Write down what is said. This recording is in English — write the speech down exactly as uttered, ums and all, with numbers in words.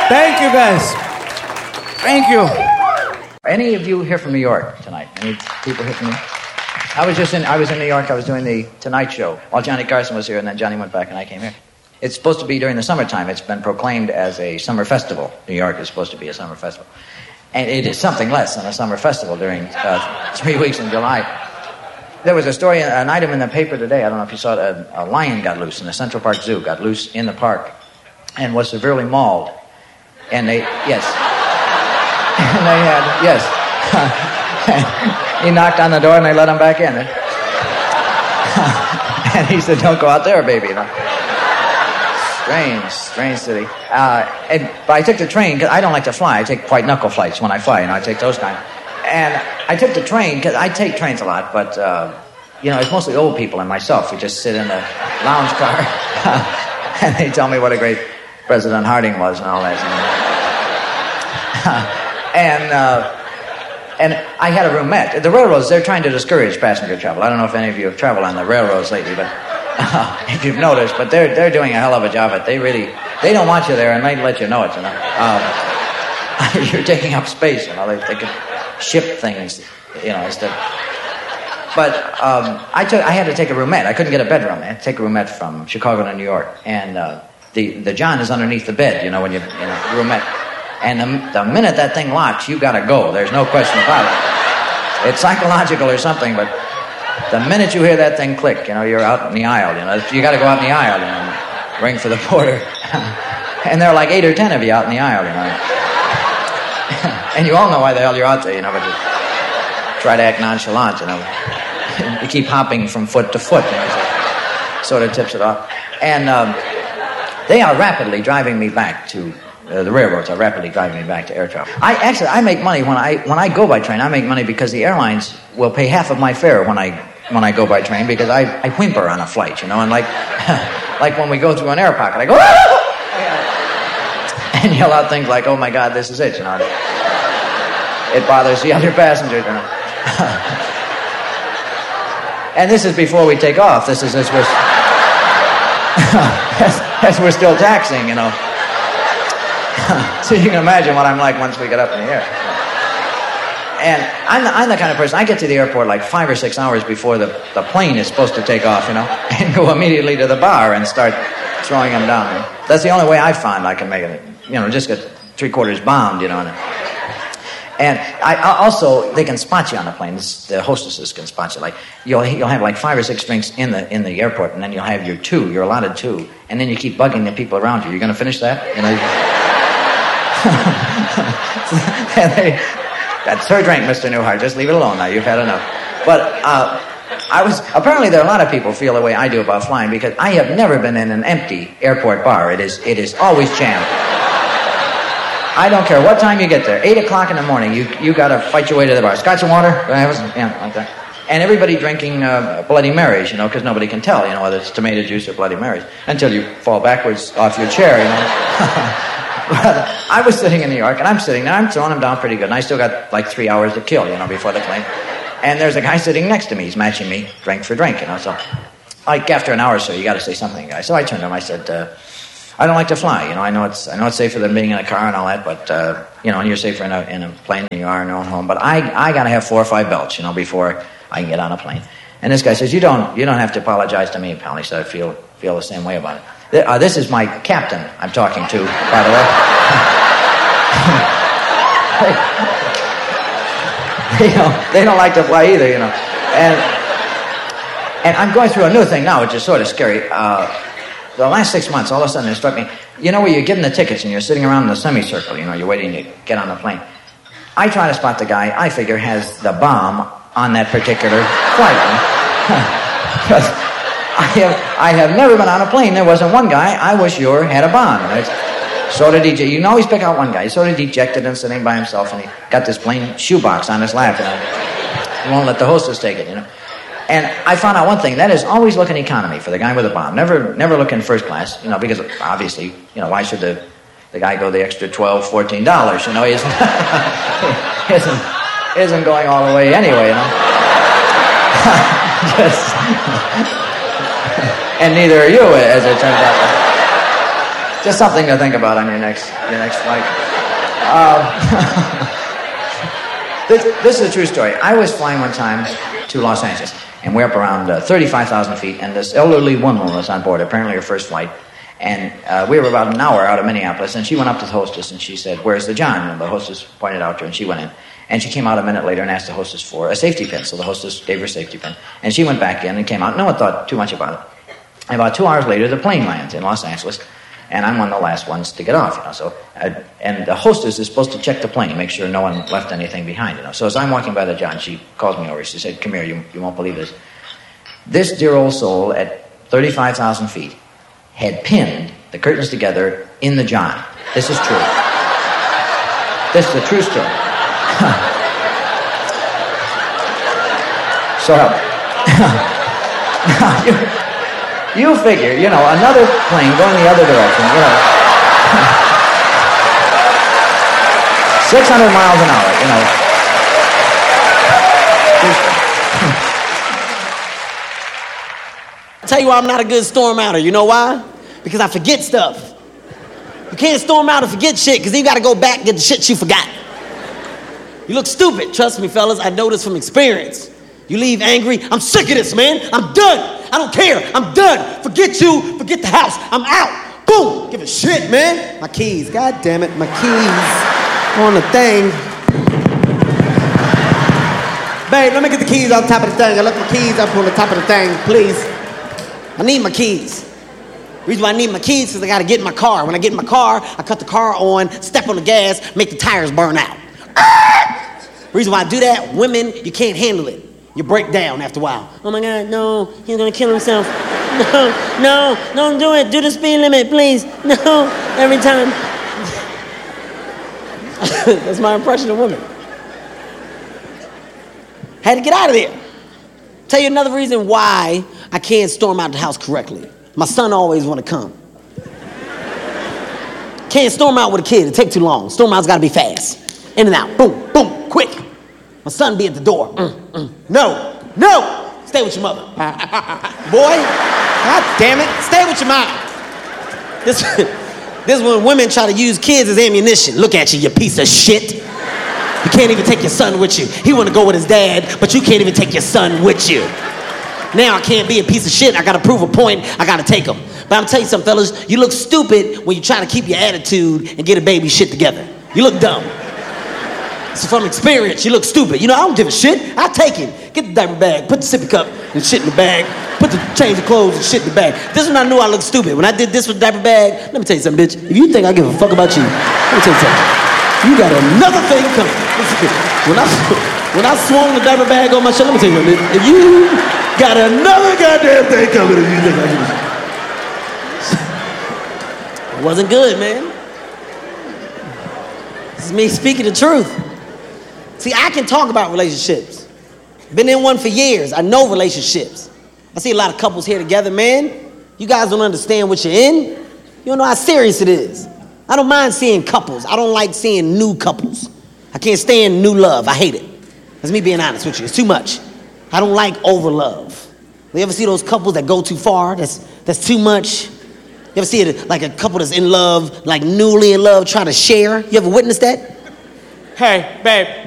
Thank you, guys. Thank you. Any of you here from New York tonight? Any people here from New York? I was just in, I was in New York. I was doing the Tonight Show while Johnny Carson was here, and then Johnny went back and I came here. It's supposed to be during the summertime. It's been proclaimed as a summer festival. New York is supposed to be a summer festival. And it is something less than a summer festival during uh, three weeks in July. There was a story, an item in the paper today, I don't know if you saw it, a, a lion got loose in the Central Park Zoo, got loose in the park, and was severely mauled. And they, yes. And they had, yes. He knocked on the door and they let him back in. And he said, don't go out there, baby. You know? Strange, strange city. Uh, and, but I took the train, because I don't like to fly. I take white knuckle flights when I fly, you know, I take those kind. And I took the train, because I take trains a lot, but, uh, you know, it's mostly old people and myself who just sit in the lounge car. And they tell me what a great President Harding was and all that. and, uh, and I had a roomette. The railroads, they're trying to discourage passenger travel. I don't know if any of you have traveled on the railroads lately, but uh, if you've noticed, but they're they're doing a hell of a job at it. They really, they don't want you there, and they let you know it, you know. Um, you're taking up space, you know. They, they can ship things, you know, instead. But um, I took, I had to take a roomette. I couldn't get a bedroom. I had to take a roomette from Chicago to New York, and uh, the the John is underneath the bed, you know, when you, you know, roomette. And the, the minute that thing locks, you got to go. There's no question about it. It's psychological or something, but the minute you hear that thing click, you know, you're out in the aisle. You know, you got to go out in the aisle, you know, ring for the porter. And there are like eight or ten of you out in the aisle, you know. And you all know why the hell you're out there, you know, but you try to act nonchalant, you know. You keep hopping from foot to foot, you know, so sort of tips it off. And um, they are rapidly driving me back to. Uh, the railroads are rapidly driving me back to air travel. I actually I make money when I when I go by train. I make money because the airlines will pay half of my fare when I when I go by train because I, I whimper on a flight, you know, and like like when we go through an air pocket, I go and yell out things like, "Oh my God, this is it," you know. It bothers the other passengers, you know. And this is before we take off. This is as we're as, as we're still taxiing, you know. So you can imagine what I'm like once we get up in the air. And I'm the, I'm the kind of person, I get to the airport like five or six hours before the, the plane is supposed to take off, you know, and go immediately to the bar and start throwing them down. That's the only way I find I can make it, you know, just get three quarters bombed, you know. And, and I, I also, they can spot you on the plane. This, the hostesses can spot you. Like, you'll, you'll have like five or six drinks in the in the airport, and then you'll have your two, you're allotted two, and then you keep bugging the people around you. You're going to finish that? You know. And they, that's her drink, Mister Newhart. Just leave it alone now. You've had enough. But uh, I was apparently there are a lot of people feel the way I do about flying because I have never been in an empty airport bar. It is it is always jammed. I don't care what time you get there. Eight o'clock in the morning, you you got to fight your way to the bar. Scotch and water, yeah, like that. And everybody drinking uh, Bloody Marys, you know, because nobody can tell, you know, whether it's tomato juice or Bloody Marys until you fall backwards off your chair, you know. But I was sitting in New York, and I'm sitting there. I'm throwing them down pretty good, and I still got like three hours to kill, you know, before the plane. And there's a guy sitting next to me. He's matching me drink for drink, you know. So, like after an hour or so, you got to say something, guy. So I turned to him. I said, uh, "I don't like to fly. You know, I know it's I know it's safer than being in a car and all that, but uh, you know, and you're safer in a in a plane than you are in your own home. But I I got to have four or five belts, you know, before I can get on a plane." And this guy says, "You don't you don't have to apologize to me, pal." He said, "I feel feel the same way about it." Uh, this is my captain I'm talking to, by the way. they, you know, they don't like to fly either, you know. And and I'm going through a new thing now, which is sort of scary. Uh, the last six months, all of a sudden it struck me, you know where you're given the tickets and you're sitting around in a semicircle, you know, you're waiting to get on the plane. I try to spot the guy I figure has the bomb on that particular flight. Because I have, I have never been on a plane. There wasn't one guy I was sure had a bomb. Right? Sort of dejected. You can always pick out one guy. He's sort of dejected and sitting by himself, and he got this plain shoebox on his lap, and he won't let the hostess take it, you know. And I found out one thing. That is always look in economy for the guy with a bomb. Never, never look in first class, you know, because obviously, you know, why should the the guy go the extra twelve, fourteen dollars? You know, he isn't, he isn't, isn't going all the way anyway, you know. Just. And neither are you, as it turns out. Just something to think about on your next your next flight. Uh, this, this is a true story. I was flying one time to Los Angeles, and we're up around uh, thirty-five thousand feet, and this elderly woman was on board, apparently her first flight, and uh, we were about an hour out of Minneapolis, and she went up to the hostess, and she said, "Where's the John?" And the hostess pointed out to her, and she went in. And she came out a minute later and asked the hostess for a safety pin, so the hostess gave her a safety pin. And she went back in and came out. No one thought too much about it. And about two hours later, the plane lands in Los Angeles, and I'm one of the last ones to get off, you know. So, uh, and the hostess is supposed to check the plane, make sure no one left anything behind, you know. So as I'm walking by the John, she calls me over. She said, "Come here, you, you won't believe this. This dear old soul at thirty-five thousand feet had pinned the curtains together in the John. This is true. This is a true story." So, you, you figure, you know, another plane going the other direction, you know, six hundred miles an hour, you know. I'll tell you why I'm not a good storm outer. You know why? Because I forget stuff. You can't storm out and forget shit, because then you got to go back and get the shit you forgot. You look stupid. Trust me, fellas. I know this from experience. You leave angry. I'm sick of this, man. I'm done. I don't care. I'm done. Forget you. Forget the house. I'm out. Boom. Give a shit, man. My keys. God damn it. My keys on the thing. Babe, let me get the keys on top of the thing. I left my keys up on the top of the thing, please. I need my keys. The reason why I need my keys is because I got to get in my car. When I get in my car, I cut the car on, step on the gas, make the tires burn out. The reason why I do that, women, you can't handle it. You break down after a while. Oh my God, no, he's gonna kill himself. No, no, don't do it. Do the speed limit, please. No, every time. That's my impression of women. Had to get out of there. Tell you another reason why I can't storm out the house correctly. My son always wanna come. Can't storm out with a kid, it take too long. Storm out's gotta be fast. In and out, boom, boom, quick. My son be at the door. Mm, mm. No, no, stay with your mother. Boy, God damn it, stay with your mom. This, this is when women try to use kids as ammunition. Look at you, you piece of shit. You can't even take your son with you. He want to go with his dad, but you can't even take your son with you. Now I can't be a piece of shit. I got to prove a point. I got to take him. But I'm telling you something, fellas. You look stupid when you try to keep your attitude and get a baby shit together. You look dumb. So from experience, you look stupid. You know, I don't give a shit. I take it. Get the diaper bag, put the sippy cup and shit in the bag, put the change of clothes and shit in the bag. This is when I knew I looked stupid. When I did this with the diaper bag, let me tell you something, bitch. If you think I give a fuck about you, let me tell you something. You got another thing coming. When I, when I swung the diaper bag on my shirt, let me tell you something, bitch. If you got another goddamn thing coming, if you think I give a shit. It wasn't good, man. This is me speaking the truth. See, I can talk about relationships. Been in one for years. I know relationships. I see a lot of couples here together, man. You guys don't understand what you're in. You don't know how serious it is. I don't mind seeing couples. I don't like seeing new couples. I can't stand new love. I hate it. That's me being honest with you. It's too much. I don't like over love. You ever see those couples that go too far? That's that's too much. You ever see it like a couple that's in love, like newly in love, trying to share? You ever witnessed that? Hey, babe.